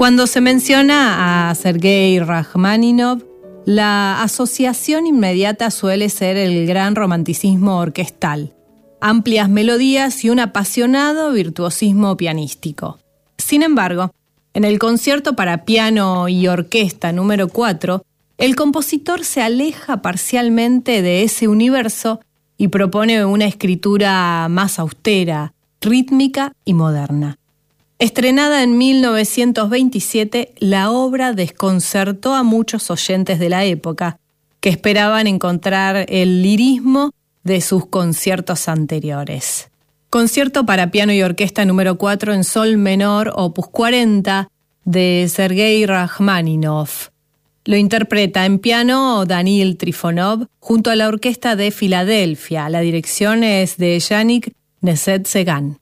Cuando se menciona a Sergei Rajmáninov, la asociación inmediata suele ser el gran romanticismo orquestal, amplias melodías y un apasionado virtuosismo pianístico. Sin embargo, en el concierto para piano y orquesta número 4, el compositor se aleja parcialmente de ese universo y propone una escritura más austera, rítmica y moderna. Estrenada en 1927, la obra desconcertó a muchos oyentes de la época, que esperaban encontrar el lirismo de sus conciertos anteriores. Concierto para piano y orquesta número 4 en sol menor, opus 40, de Sergei Rajmáninov. Lo interpreta en piano Daniil Trifonov junto a la Orquesta de Filadelfia. La dirección es de Yannick Nézet-Séguin.